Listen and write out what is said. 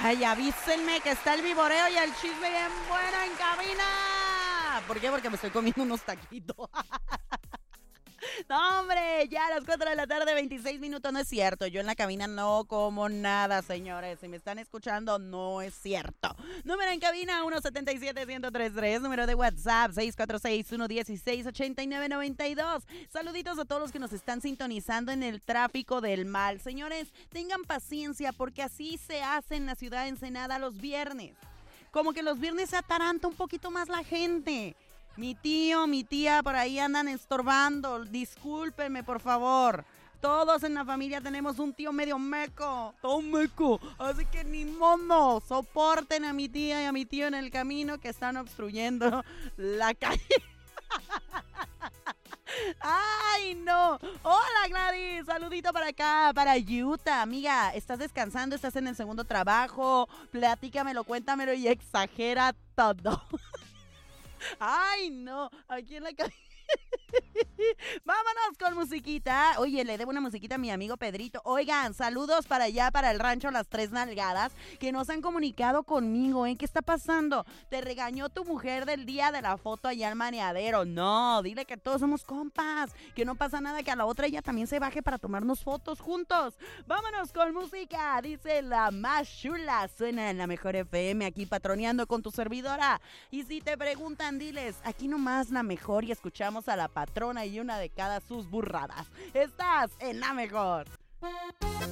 Ay, avísenme que está el viboreo y el chisme bien bueno en cabina. ¿Por qué? Porque me estoy comiendo unos taquitos. No, hombre, ya a las 4 de la tarde, 26 minutos, no es cierto. Yo en la cabina no como nada, señores. Si me están escuchando, no es cierto. Número en cabina, 177-1033. Número de WhatsApp, 646-116-8992. Saluditos a todos los que nos están sintonizando en el tráfico del mal. Señores, tengan paciencia porque así se hace en la ciudad de Ensenada los viernes. Como que los viernes se ataranta un poquito más la gente. Mi tío, mi tía por ahí andan estorbando. Discúlpenme, por favor. Todos en la familia tenemos un tío medio meco. Todo meco. Así que ni modo. Soporten a mi tía y a mi tío en el camino que están obstruyendo la calle. ¡Ay, no! ¡Hola, Gladys! Saludito para acá, para Utah. Amiga, ¿estás descansando? ¿Estás en el segundo trabajo? Platícamelo, cuéntamelo y exagera todo. Ay, no, aquí en la cabina. Vámonos con musiquita. Oye, le debo una musiquita a mi amigo Pedrito. Oigan, saludos para allá, para el rancho Las Tres Nalgadas, que nos han comunicado conmigo, ¿eh? ¿Qué está pasando? Te regañó tu mujer del día de la foto allá al maneadero. No, dile que todos somos compas, que no pasa nada, que a la otra ella también se baje para tomarnos fotos juntos. Vámonos con música, dice la más chula. Suena en la mejor FM, aquí patroneando con tu servidora. Y si te preguntan, diles, aquí nomás la mejor y escuchamos a la patrona y una de cada sus burradas. Estás en la mejor.